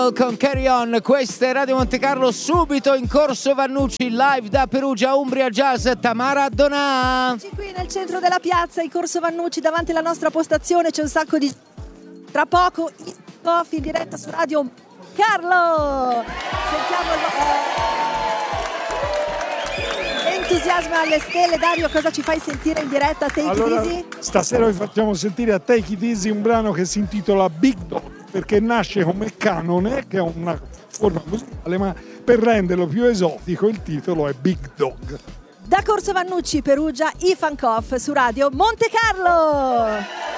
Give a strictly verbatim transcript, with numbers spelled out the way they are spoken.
Con Carry On, questa è Radio Monte Carlo, subito in Corso Vannucci, live da Perugia, Umbria Jazz, Tamara Donà. Qui nel centro della piazza, in Corso Vannucci, davanti alla nostra postazione, c'è un sacco di... Tra poco, i coffee in diretta su Radio Carlo. Sentiamo il... entusiasmo alle stelle. Dario, cosa ci fai sentire in diretta a Take allora, It Easy? Stasera vi facciamo sentire a Take It Easy un brano che si intitola Big Dog, perché nasce come canone, che è una forma musicale, ma per renderlo più esotico il titolo è Big Dog. Da Corso Vannucci, Perugia, i Funk Off su Radio Monte Carlo.